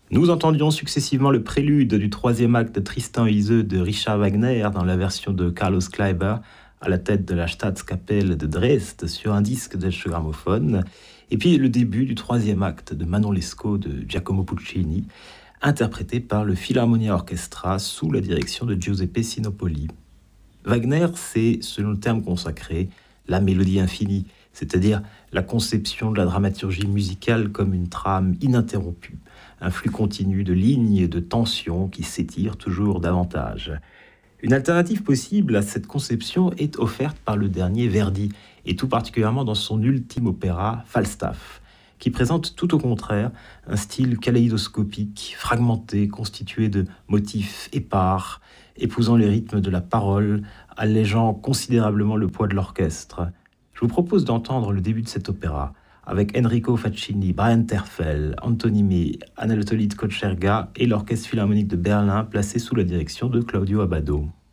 Nous entendions successivement le prélude du troisième acte de Tristan et Isolde de Richard Wagner dans la version de Carlos Kleiber à la tête de la Staatskapelle de Dresde sur un disque Deutsche Grammophon, et puis le début du troisième acte de Manon Lescaut de Giacomo Puccini, interprété par le Philharmonia Orchestra sous la direction de Giuseppe Sinopoli. Wagner, c'est, selon le terme consacré, la mélodie infinie, c'est-à-dire la conception de la dramaturgie musicale comme une trame ininterrompue, un flux continu de lignes et de tensions qui s'étirent toujours davantage. Une alternative possible à cette conception est offerte par le dernier Verdi, et tout particulièrement dans son ultime opéra Falstaff, qui présente tout au contraire un style kaléidoscopique, fragmenté, constitué de motifs épars, épousant les rythmes de la parole, allégeant considérablement le poids de l'orchestre. Je vous propose d'entendre le début de cet opéra, avec Enrico Facchini, Brian Terfel, Antonini, Anatoli Tkocherga et l'Orchestre Philharmonique de Berlin placé sous la direction de Claudio Abbado.